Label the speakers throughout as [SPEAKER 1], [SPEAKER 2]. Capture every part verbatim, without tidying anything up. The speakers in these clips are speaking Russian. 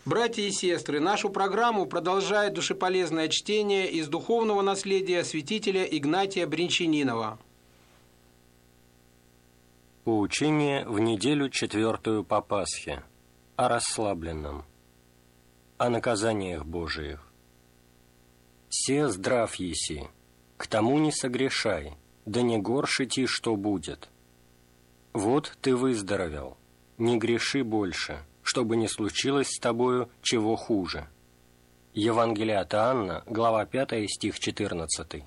[SPEAKER 1] Братья и сестры, нашу программу продолжает душеполезное чтение из духовного наследия святителя Игнатия Бринчанинова.
[SPEAKER 2] Поучение в неделю четвертую по Пасхе. О расслабленном. О наказаниях Божиих. «Се здрав еси, к тому не согрешай, да не горше ти, что будет. Вот ты выздоровел, не греши больше, чтобы не случилось с тобою чего хуже». Евангелие от Иоанна, глава пятая, стих четырнадцатый.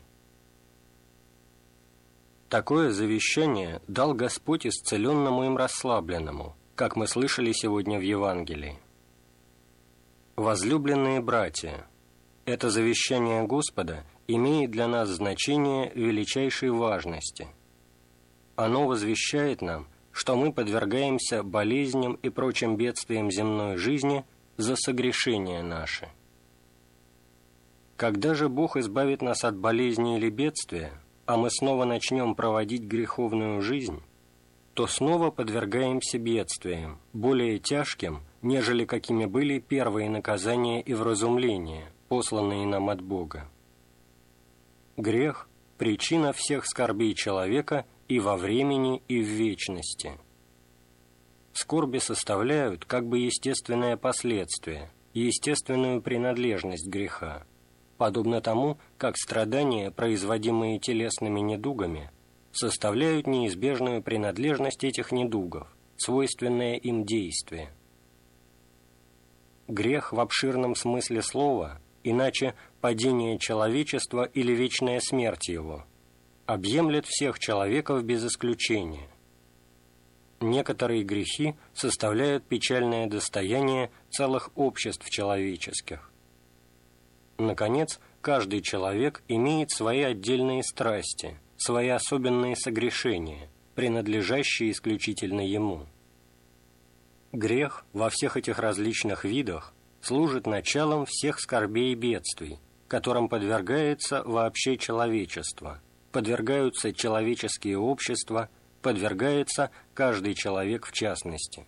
[SPEAKER 2] Такое завещание дал Господь исцеленному им расслабленному, как мы слышали сегодня в Евангелии. Возлюбленные братья, это завещание Господа имеет для нас значение величайшей важности. Оно возвещает нам, что мы подвергаемся болезням и прочим бедствиям земной жизни за согрешения наши. Когда же Бог избавит нас от болезни или бедствия, а мы снова начнем проводить греховную жизнь, то снова подвергаемся бедствиям, более тяжким, нежели какими были первые наказания и вразумления, посланные нам от Бога. Грех – причина всех скорбей человека и во времени, и в вечности. Скорби составляют как бы естественное последствие, естественную принадлежность греха, подобно тому, как страдания, производимые телесными недугами, составляют неизбежную принадлежность этих недугов, свойственное им действие. Грех в обширном смысле слова, иначе падение человечества или вечная смерть его, объемлет всех человеков без исключения. Некоторые грехи составляют печальное достояние целых обществ человеческих. Наконец, каждый человек имеет свои отдельные страсти, свои особенные согрешения, принадлежащие исключительно ему. Грех во всех этих различных видах служит началом всех скорбей и бедствий, которым подвергается вообще человечество, подвергаются человеческие общества, подвергается каждый человек в частности.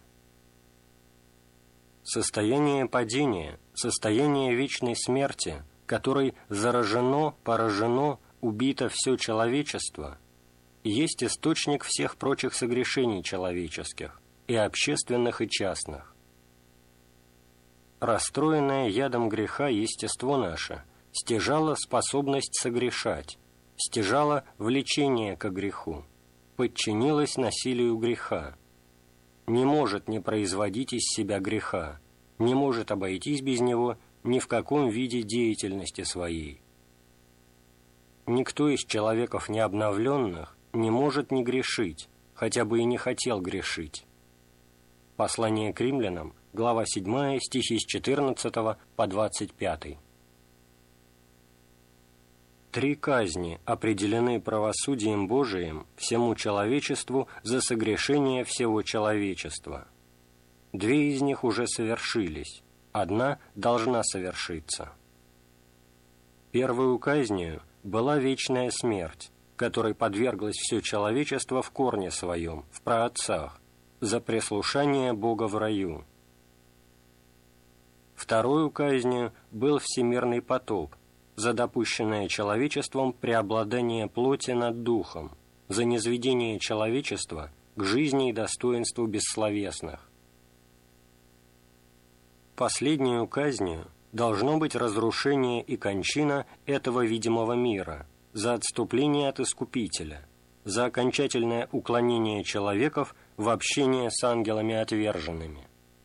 [SPEAKER 2] Состояние падения, состояние вечной смерти, которой заражено, поражено, убито все человечество, есть источник всех прочих согрешений человеческих, и общественных, и частных. Расстроенное ядом греха естество наше стяжало способность согрешать, стяжало влечение ко греху, подчинилось насилию греха, не может не производить из себя греха, не может обойтись без него ни в каком виде деятельности своей. Никто из человеков необновленных не может не грешить, хотя бы и не хотел грешить. Послание к римлянам, глава седьмая, стихи с четырнадцатого по двадцать пятый. Три казни определены правосудием Божиим всему человечеству за согрешение всего человечества. Две из них уже совершились, одна должна совершиться. Первую казнью была вечная смерть, которой подверглось все человечество в корне своем, в праотцах, за преслушание Бога в раю. Вторую казнью был всемирный потоп, за допущенное человечеством преобладание плоти над духом, за низведение человечества к жизни и достоинству бессловесных. Последнюю казнью должно быть разрушение и кончина этого видимого мира, за отступление от Искупителя, за окончательное уклонение человеков в общение с ангелами отверженными.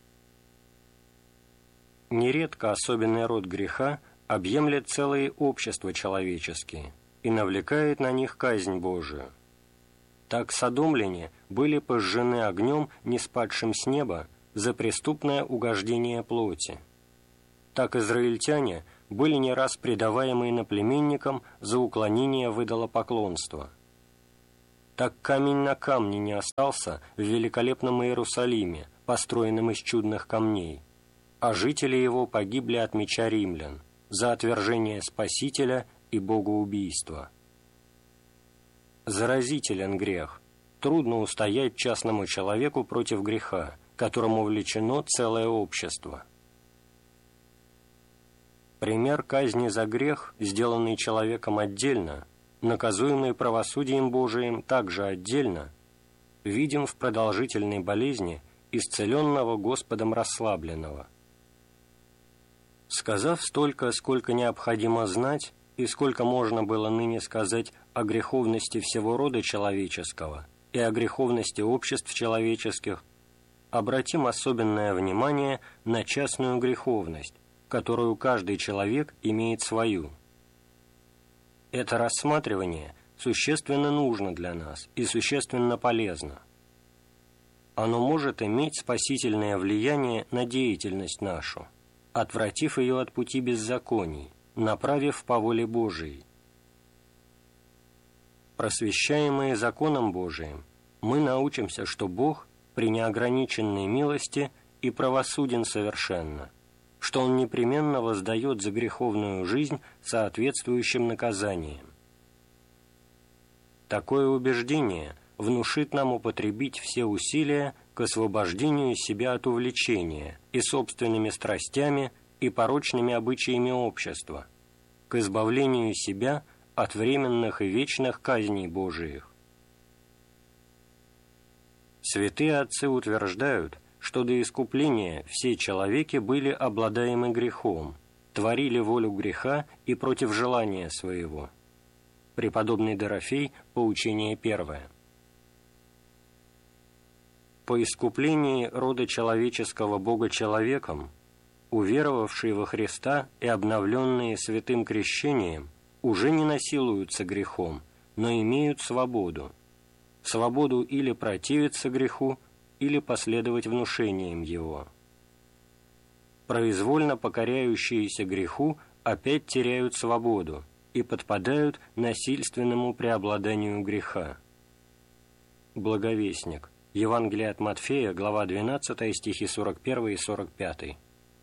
[SPEAKER 2] Нередко особенный род греха объемлет целые общества человеческие и навлекает на них казнь Божию. Так содомляне были пожжены огнем, ниспадшим с неба, за преступное угождение плоти. Так израильтяне были не раз предаваемы иноплеменникам за уклонение в идолопоклонство. Так камень на камне не остался в великолепном Иерусалиме, построенном из чудных камней, а жители его погибли от меча римлян за отвержение Спасителя и богоубийство. Заразителен грех, трудно устоять частному человеку против греха, которому влечено целое общество. Пример казни за грех, сделанный человеком отдельно, наказуемый правосудием Божиим также отдельно, видим в продолжительной болезни исцеленного Господом расслабленного. Сказав столько, сколько необходимо знать, и сколько можно было ныне сказать о греховности всего рода человеческого и о греховности обществ человеческих, обратим особенное внимание на частную греховность, которую каждый человек имеет свою. Это рассматривание существенно нужно для нас и существенно полезно. Оно может иметь спасительное влияние на деятельность нашу, отвратив ее от пути беззаконий, направив по воле Божией. Просвещаемые законом Божиим, мы научимся, что Бог при неограниченной милости и правосуден совершенно, что Он непременно воздает за греховную жизнь соответствующим наказанием. Такое убеждение внушит нам употребить все усилия к освобождению себя от увлечения и собственными страстями и порочными обычаями общества, к избавлению себя от временных и вечных казней Божиих. Святые отцы утверждают, что до искупления все человеки были обладаемы грехом, творили волю греха и против желания своего. Преподобный Дорофей, поучение первое. По искуплении рода человеческого Бога-человеком, уверовавшие во Христа и обновленные святым крещением, уже не насилуются грехом, но имеют свободу. Свободу или противиться греху, или последовать внушениям его. Произвольно покоряющиеся греху опять теряют свободу и подпадают насильственному преобладанию греха. Благовестник. Евангелие от Матфея, глава двенадцатая, стихи сорок первый и сорок пятый.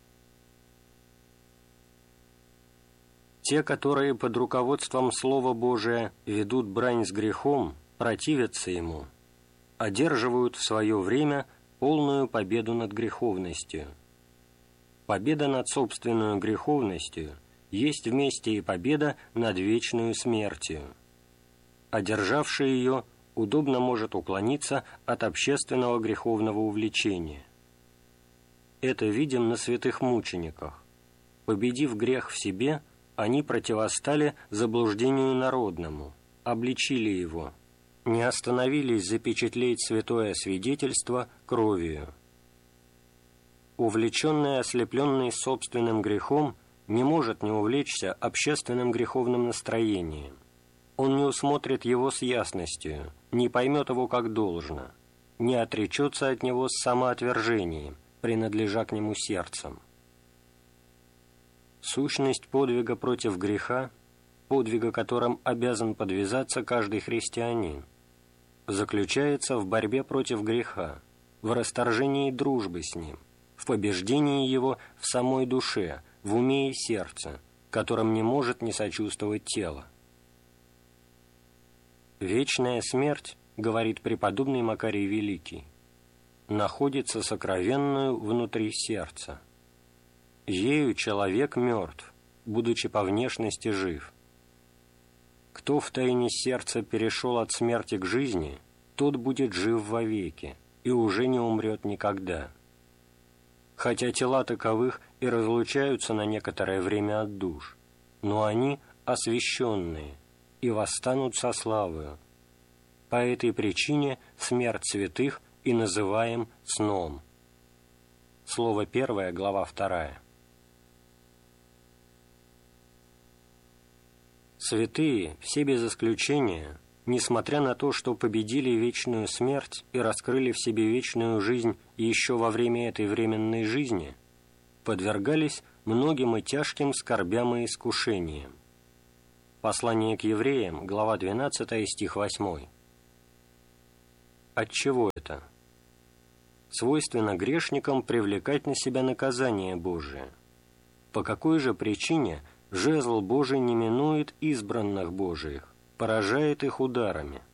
[SPEAKER 2] Те, которые под руководством Слова Божия ведут брань с грехом, противятся ему, одерживают в свое время полную победу над греховностью. Победа над собственной греховностью есть вместе и победа над вечную смертью. Одержавший ее удобно может уклониться от общественного греховного увлечения. Это видим на святых мучениках. Победив грех в себе, они противостали заблуждению народному, обличили его, не остановились запечатлеть святое свидетельство кровью. Увлеченный и ослепленный собственным грехом не может не увлечься общественным греховным настроением. Он не усмотрит его с ясностью, не поймет его как должно, не отречется от него с самоотвержением, принадлежа к нему сердцем. Сущность подвига против греха, подвига которым обязан подвязаться каждый христианин, заключается в борьбе против греха, в расторжении дружбы с ним, в побеждении его в самой душе, в уме и сердце, которым не может не сочувствовать тело. «Вечная смерть, — говорит преподобный Макарий Великий, — находится сокровенную внутри сердца. Ею человек мертв, будучи по внешности жив. Кто в тайне сердца перешел от смерти к жизни, тот будет жив вовеки и уже не умрет никогда. Хотя тела таковых и разлучаются на некоторое время от душ, но они освященные и восстанут со славою. По этой причине смерть святых и называем сном». Слово первое, глава вторая. Святые, все без исключения, несмотря на то, что победили вечную смерть и раскрыли в себе вечную жизнь еще во время этой временной жизни, подвергались многим и тяжким скорбям и искушениям. Послание к евреям, глава двенадцатая, стих восьмой. Отчего это? Свойственно грешникам привлекать на себя наказание Божие. По какой же причине жезл Божий не минует избранных Божиих, поражает их ударами?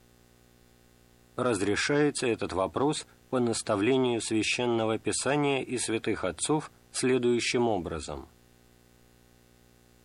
[SPEAKER 2] Разрешается этот вопрос по наставлению Священного Писания и святых отцов следующим образом.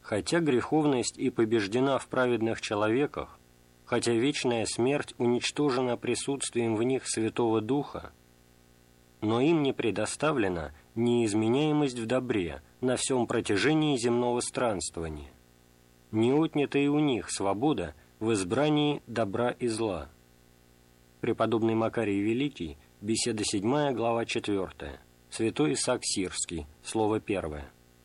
[SPEAKER 2] хотя греховность и побеждена в праведных человеках, хотя вечная смерть уничтожена присутствием в них Святого Духа, но им не предоставлена неизменяемость в добре на всем протяжении земного странствования, не отнята и у них свобода в избрании добра и зла. Преподобный Макарий Великий, беседа седьмая, глава четвертая, святой Исаак Сирский, слово первое.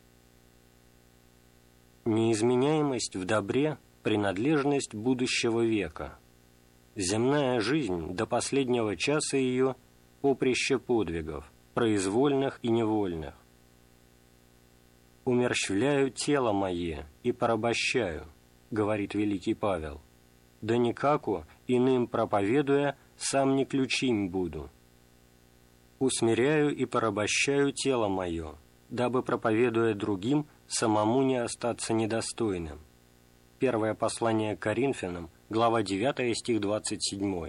[SPEAKER 2] Неизменяемость в добре – принадлежность будущего века. Земная жизнь до последнего часа ее – поприще подвигов, произвольных и невольных. «Умерщвляю тело мое и порабощаю», — говорит великий Павел, «да никаку, иным проповедуя, сам не ключим буду. Усмиряю и порабощаю тело мое, дабы, проповедуя другим, самому не остаться недостойным». Первое послание к Коринфянам, глава девятая, стих двадцать семь.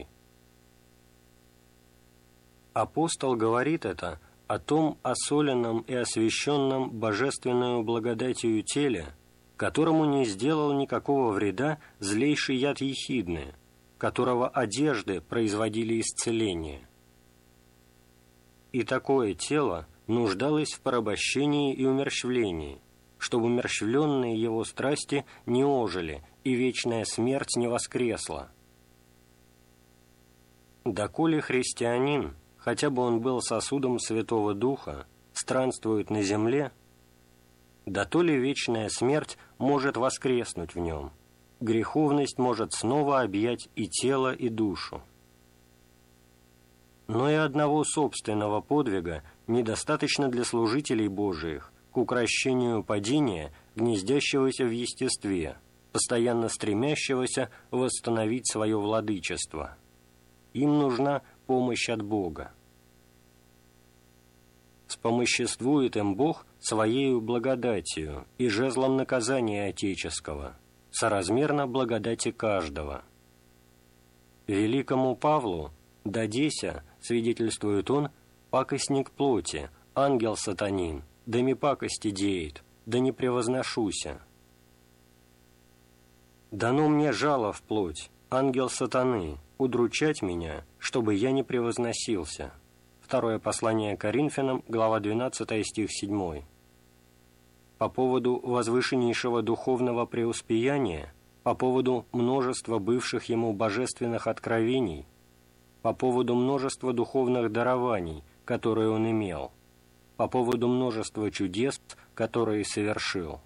[SPEAKER 2] Апостол говорит это о том осоленном и освященном божественную благодатью теле, которому не сделал никакого вреда злейший яд ехидны, которого одежды производили исцеление. И такое тело нуждалось в порабощении и умерщвлении, чтобы умерщвленные его страсти не ожили и вечная смерть не воскресла. Доколе христианин, хотя бы он был сосудом Святого Духа, странствует на земле, да то ли вечная смерть может воскреснуть в нем, греховность может снова объять и тело, и душу. Но и одного собственного подвига недостаточно для служителей Божиих к укрощению падения, гнездящегося в естестве, постоянно стремящегося восстановить свое владычество. Им нужна помощь от Бога. Спомоществует им Бог Своею благодатью и жезлом наказания отеческого, соразмерно благодати каждого. Великому Павлу, дадеся, свидетельствует он, пакостник плоти, ангел сатанин, да ми пакости деет, да не превозношуся. Дано мне жало в плоть, ангел сатаны, удручать меня, чтобы я не превозносился. Второе послание к Коринфянам, глава двенадцатая, стих седьмой. По поводу возвышеннейшего духовного преуспеяния, по поводу множества бывших ему божественных откровений, по поводу множества духовных дарований, которые он имел, по поводу множества чудес, которые совершил.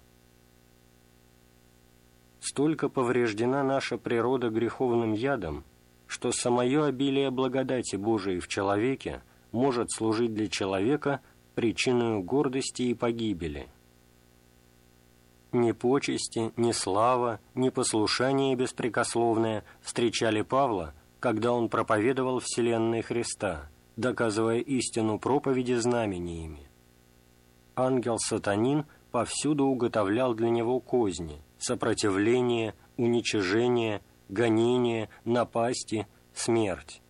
[SPEAKER 2] Столько повреждена наша природа греховным ядом, что самое обилие благодати Божией в человеке может служить для человека причиной гордости и погибели. Ни почести, ни слава, ни послушание беспрекословное встречали Павла, когда он проповедовал вселенной Христа, доказывая истину проповеди знамениями. Ангел-сатанин повсюду уготовлял для него козни, сопротивление, уничижение, гонение, напасти, смерть.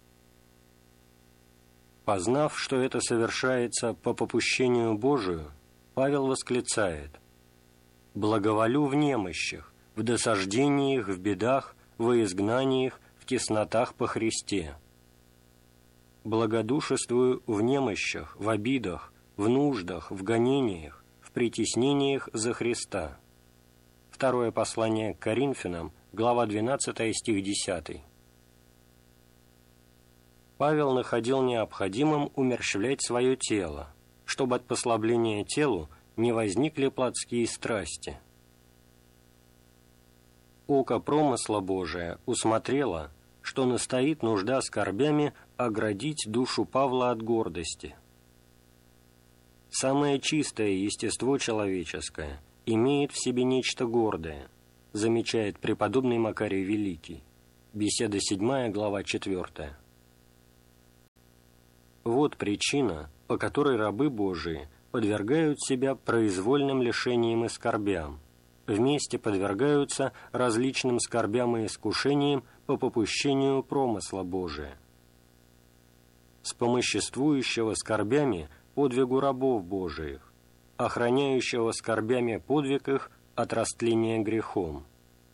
[SPEAKER 2] Познав, что это совершается по попущению Божию, Павел восклицает: «Благоволю в немощах, в досаждениях, в бедах, во изгнаниях, в теснотах по Христе. Благодушествую в немощах, в обидах, в нуждах, в гонениях, в притеснениях за Христа». Второе послание к Коринфянам, глава двенадцатая, стих десятый. Павел находил необходимым умерщвлять свое тело, чтобы от послабления телу не возникли плотские страсти. Око промысла Божия усмотрело, что настоит нужда скорбями оградить душу Павла от гордости. Самое чистое естество человеческое имеет в себе нечто гордое, замечает преподобный Макарий Великий. Беседа седьмая, глава четвертая. Вот причина, по которой рабы Божии подвергают себя произвольным лишениям и скорбям, вместе подвергаются различным скорбям и искушениям по попущению промысла Божия. Спомоществующего скорбями подвигу рабов Божиих, охраняющего скорбями подвиг их от растления грехом.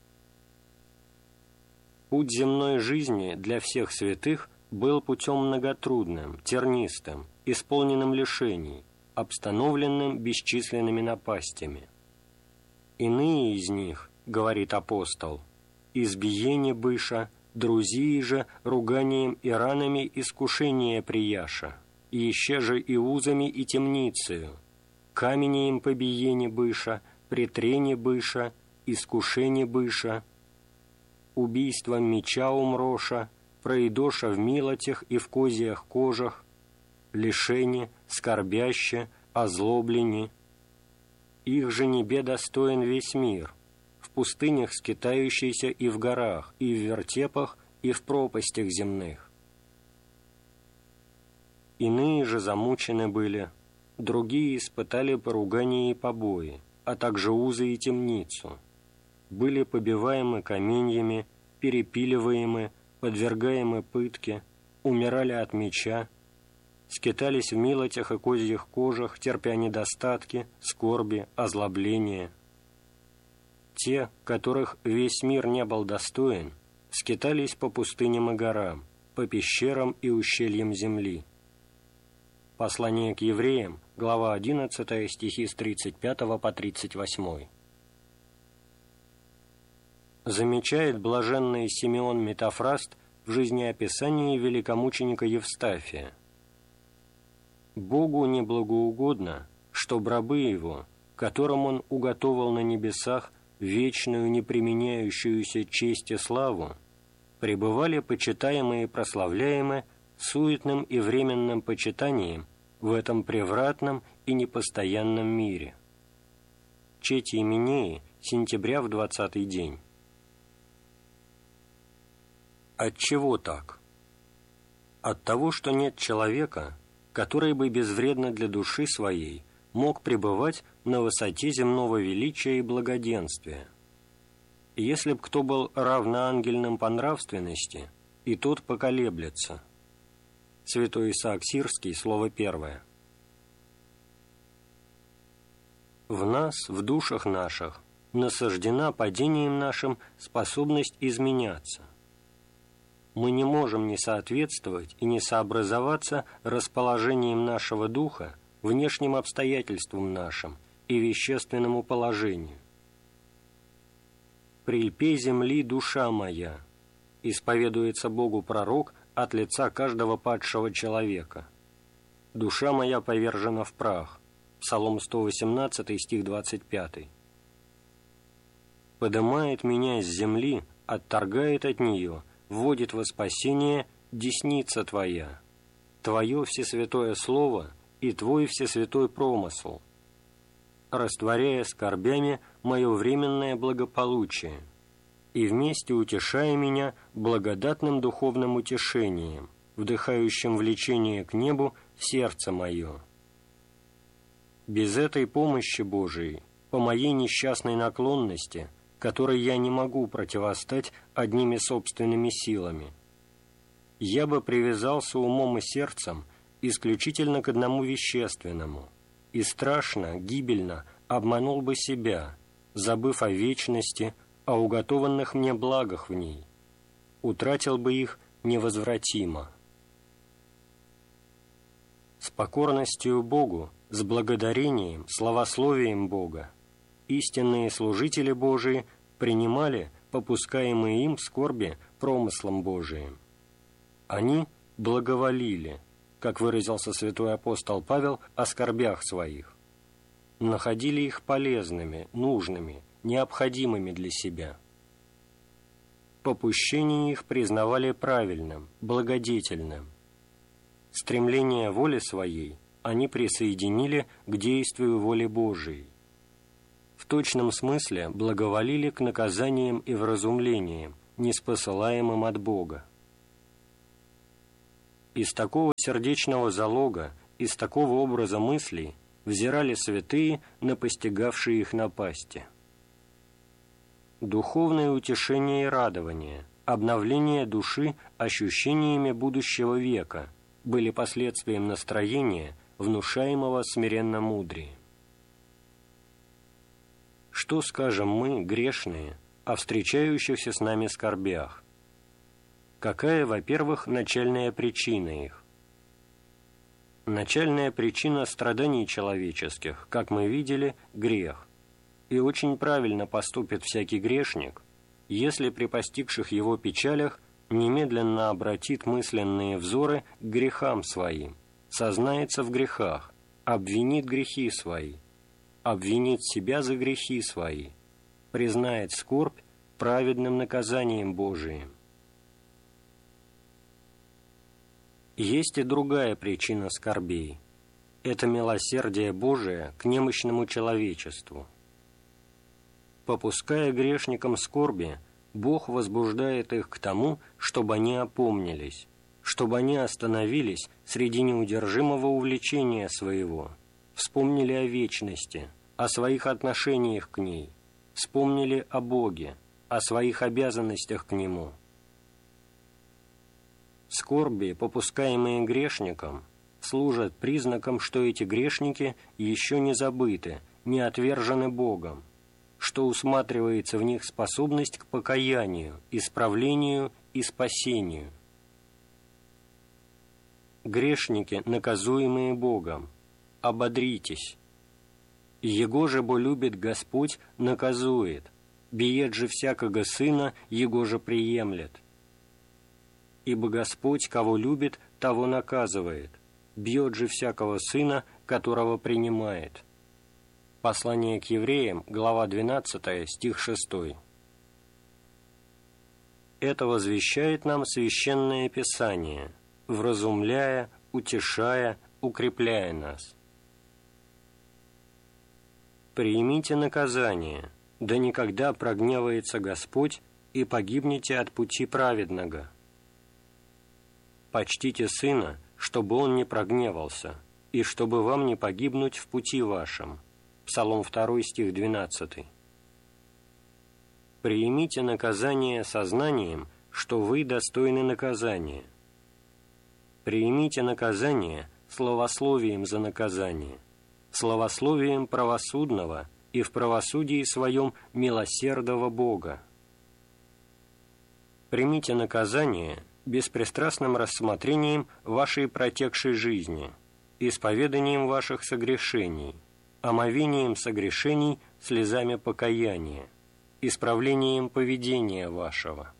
[SPEAKER 2] Путь земной жизни для всех святых был путем многотрудным, тернистым, исполненным лишений, обстановленным бесчисленными напастями. Иные из них, говорит апостол, избиение быша, друзии же руганием и ранами искушения прияша, и еще же и узами и темницею, каменеем побиение быша, претрение быша, искушение быша, убийством меча умроша, проидоша в милотях и в козьях кожах, лишение, скорбяще, озлобление. Их же небе достоин весь мир, в пустынях скитающийся и в горах, и в вертепах, и в пропастях земных. Иные же замучены были, другие испытали поругание и побои, а также узы и темницу, были побиваемы каменьями, перепиливаемы, подвергаемы пытке, умирали от меча, скитались в милотях и козьих кожах, терпя недостатки, скорби, озлобления. Те, которых весь мир не был достоин, скитались по пустыням и горам, по пещерам и ущельям земли. Послание к евреям, глава одиннадцатая, стихи с тридцать пятого по тридцать восьмой. Замечает блаженный Симеон Метафраст в жизнеописании великомученика Евстафия. «Богу неблагоугодно, чтоб рабы Его, которым Он уготовал на небесах вечную неприменяющуюся честь и славу, пребывали почитаемые и прославляемые суетным и временным почитанием в этом превратном и непостоянном мире». Чети Именеи, сентября в двадцатый день. Отчего так? От того, что нет человека, который бы безвредно для души своей мог пребывать на высоте земного величия и благоденствия. Если б кто был равноангельным по нравственности, и тот поколеблется. Святой Исаак Сирский, слово первое. В нас, в душах наших, насаждена падением нашим способность изменяться. Мы не можем не соответствовать и не сообразоваться расположением нашего духа внешним обстоятельствам нашим и вещественному положению. «Прильпе земли душа моя», исповедуется Богу пророк от лица каждого падшего человека. «Душа моя повержена в прах», Псалом сто восемнадцатый, стих двадцать пятый. «Подымает меня с земли, отторгает от нее, вводит во спасение десница Твоя, Твое всесвятое слово и Твой всесвятой промысл, растворяя скорбями мое временное благополучие и вместе утешая меня благодатным духовным утешением, вдыхающим влечение к небу в сердце мое. Без этой помощи Божией, по моей несчастной наклонности, которой я не могу противостать одними собственными силами, я бы привязался умом и сердцем исключительно к одному вещественному и страшно, гибельно обманул бы себя, забыв о вечности, о уготованных мне благах в ней, утратил бы их невозвратимо. С покорностью Богу, с благодарением, славословием Бога, истинные служители Божии принимали попускаемые им скорби промыслом Божиим. Они благоволили, как выразился святой апостол Павел о скорбях своих, находили их полезными, нужными, необходимыми для себя. Попущение их признавали правильным, благодетельным. Стремление воли своей они присоединили к действию воли Божией. В точном смысле благоволили к наказаниям и вразумлениям, ниспосылаемым от Бога. Из такого сердечного залога, из такого образа мыслей взирали святые на постигавшие их напасти. Духовное утешение и радование, обновление души ощущениями будущего века были последствием настроения, внушаемого смиренно-мудрием. что скажем мы, грешные, о встречающихся с нами скорбях? Какая, во-первых, начальная причина их? Начальная причина страданий человеческих, как мы видели, грех. И очень правильно поступит всякий грешник, если при постигших его печалях немедленно обратит мысленные взоры к грехам своим, сознается в грехах, обвинит грехи свои, обвинит себя за грехи свои, признает скорбь праведным наказанием Божиим. Есть и другая причина скорбей. Это милосердие Божие к немощному человечеству. Попуская грешникам скорби, Бог возбуждает их к тому, чтобы они опомнились, чтобы они остановились среди неудержимого увлечения своего, вспомнили о вечности, о своих отношениях к ней, вспомнили о Боге, о своих обязанностях к Нему. Скорби, попускаемые грешникам, служат признаком, что эти грешники еще не забыты, не отвержены Богом, что усматривается в них способность к покаянию, исправлению и спасению. Грешники, наказуемые Богом, ободритесь. Его же бо любит Господь, наказует, биет же всякого сына, его же приемлет. Ибо Господь, кого любит, того наказывает, бьет же всякого сына, которого принимает». Послание к евреям, глава двенадцатая, стих шестой. Это возвещает нам Священное Писание, вразумляя, утешая, укрепляя нас. «Примите наказание, да никогда прогневается Господь, и погибнете от пути праведного. Почтите Сына, чтобы Он не прогневался, и чтобы вам не погибнуть в пути вашем». Псалом второй, стих двенадцатый. «Приимите наказание сознанием, что вы достойны наказания. Приимите наказание словословием за наказание, словословием правосудного и в правосудии своем милосердного Бога. Примите наказание беспристрастным рассмотрением вашей протекшей жизни, исповеданием ваших согрешений, омовением согрешений слезами покаяния, исправлением поведения вашего».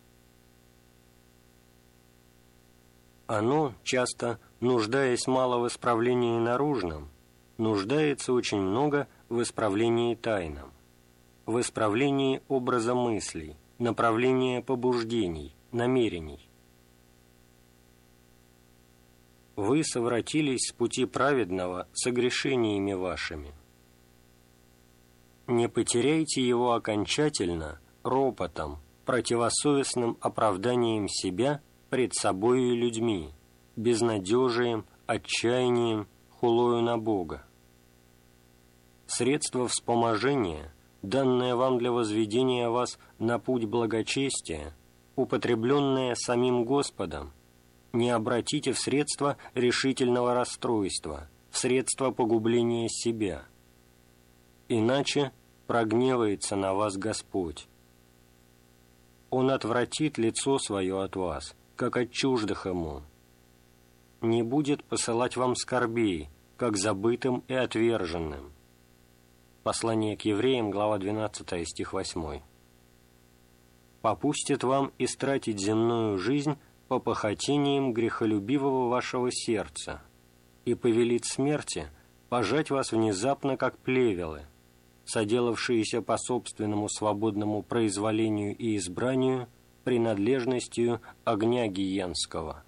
[SPEAKER 2] Оно, часто, нуждаясь мало в исправлении наружном, нуждается очень много в исправлении тайном, в исправлении образа мыслей, направления побуждений, намерений. Вы совратились с пути праведного согрешениями вашими. Не потеряйте его окончательно ропотом, противосовестным оправданием себя пред собою и людьми, безнадежием, отчаянием, хулою на Бога. Средство вспоможения, данное вам для возведения вас на путь благочестия, употребленное самим Господом, не обратите в средство решительного расстройства, в средство погубления себя. Иначе прогневается на вас Господь. Он отвратит лицо свое от вас, как от чуждых Ему. Не будет посылать вам скорбей, как забытым и отверженным. Послание к евреям, глава двенадцатая, стих восьмой. Попустит вам истратить земную жизнь по похотениям грехолюбивого вашего сердца и повелит смерти пожать вас внезапно, как плевелы, соделавшиеся по собственному свободному произволению и избранию принадлежностью огня гиенского.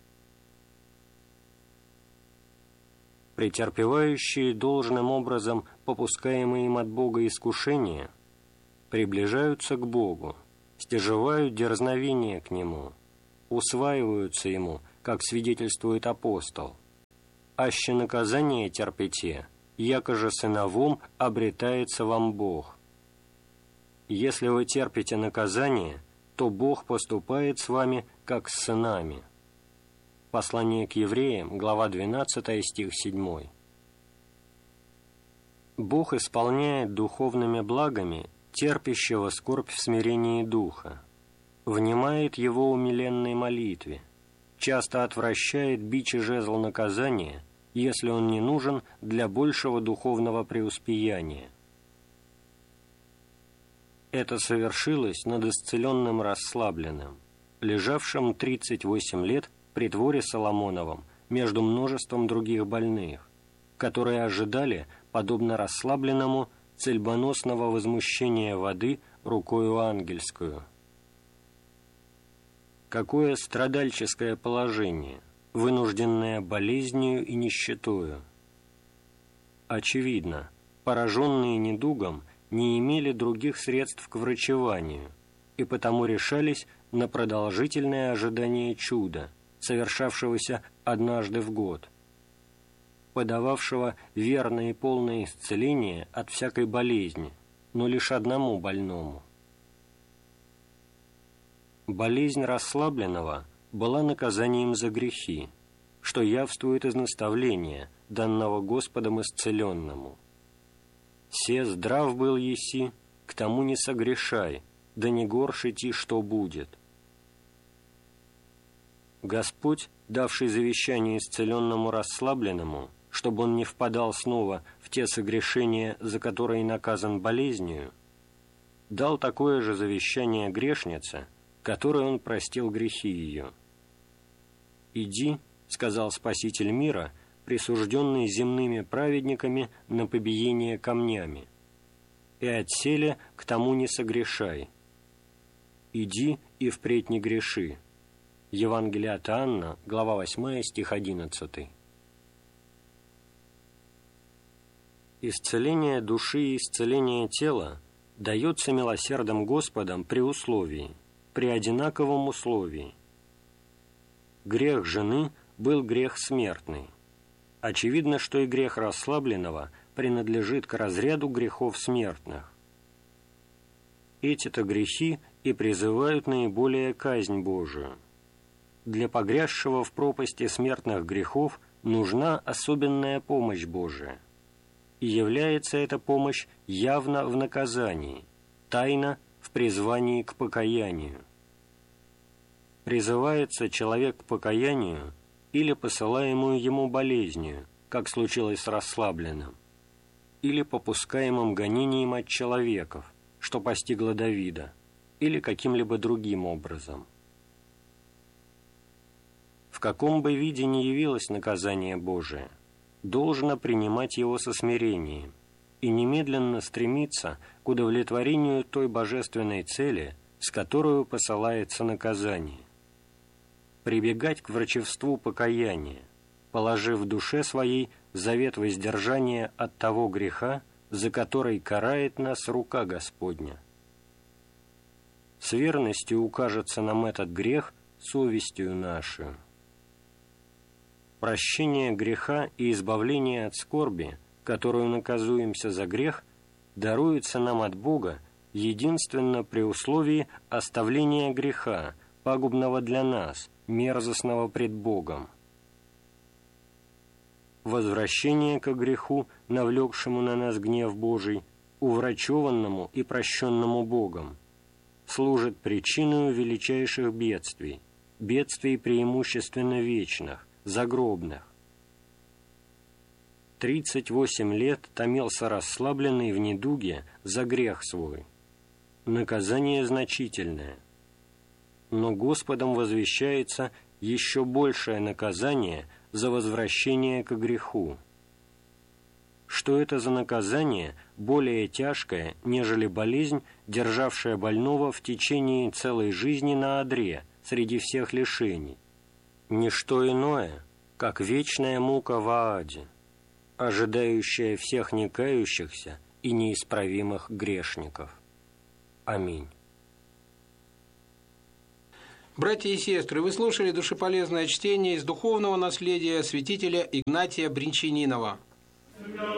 [SPEAKER 2] Претерпевающие должным образом попускаемые им от Бога искушения приближаются к Богу, стяжевают дерзновение к Нему, усваиваются Ему, как свидетельствует апостол. «Аще наказание терпите, яко же сыновом обретается вам Бог». Если вы терпите наказание, то Бог поступает с вами, как с сынами. Послание к евреям, глава двенадцатая, стих седьмой. Бог исполняет духовными благами терпящего скорбь в смирении духа, внимает его умиленной молитве, часто отвращает бич и жезл наказания, если он не нужен для большего духовного преуспеяния. Это совершилось над исцеленным расслабленным, лежавшим тридцать восемь лет при дворе Соломоновом между множеством других больных, которые ожидали, подобно расслабленному, цельбоносного возмущения воды рукою ангельскую. Какое страдальческое положение, вынужденное болезнью и нищетою! Очевидно, пораженные недугом не имели других средств к врачеванию и потому решались на продолжительное ожидание чуда, совершавшегося однажды в год, подававшего верное и полное исцеление от всякой болезни, но лишь одному больному. Болезнь расслабленного была наказанием за грехи, что явствует из наставления, данного Господом исцеленному. «Се здрав был еси, к тому не согрешай, да не горше ти, что будет». Господь, давший завещание исцеленному расслабленному, чтобы он не впадал снова в те согрешения, за которые наказан болезнью, дал такое же завещание грешнице, которой он простил грехи ее. «Иди, — сказал Спаситель мира, присужденный земными праведниками на побиение камнями, — и отселе к тому не согрешай. Иди и впредь не греши». Евангелие от Иоанна, глава восьмая, стих одиннадцатый. Исцеление души и исцеление тела дается милосердным Господом при условии, при одинаковом условии. Грех жены был грех смертный. Очевидно, что и грех расслабленного принадлежит к разряду грехов смертных. Эти-то грехи и призывают наиболее казнь Божию. Для погрязшего в пропасти смертных грехов нужна особенная помощь Божия. И является эта помощь явно в наказании, тайно в призвании к покаянию. Призывается человек к покаянию или посылаемую ему болезнью, как случилось с расслабленным, или попускаемым гонением от человеков, что постигло Давида, или каким-либо другим образом. В каком бы виде ни явилось наказание Божие, должно принимать его со смирением и немедленно стремиться к удовлетворению той божественной цели, с которой посылается наказание. Прибегать к врачевству покаяния, положив в душе своей завет воздержания от того греха, за который карает нас рука Господня. С верностью укажется нам этот грех совестью нашу. Прощение греха и избавление от скорби, которую наказуемся за грех, даруется нам от Бога единственно при условии оставления греха, пагубного для нас, мерзостного пред Богом. Возвращение ко греху, навлекшему на нас гнев Божий, уврачеванному и прощенному Богом, служит причиной величайших бедствий, бедствий преимущественно вечных, загробных. Тридцать восемь лет томился расслабленный в недуге за грех свой. Наказание значительное. Но Господом возвещается еще большее наказание за возвращение к греху. Что это за наказание более тяжкое, нежели болезнь, державшая больного в течение целой жизни на одре среди всех лишений? Ничто иное, как вечная мука в Ааде, ожидающая всех некающихся и неисправимых грешников. Аминь.
[SPEAKER 1] Братья и сестры, вы слушали душеполезное чтение из духовного наследия святителя Игнатия Бринчанинова.